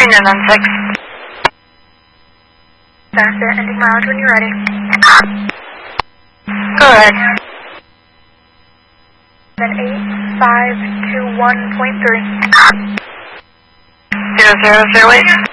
and then 6. That's it, ending mileage when you're ready. Go ahead. Then 8521.3. 000, wait.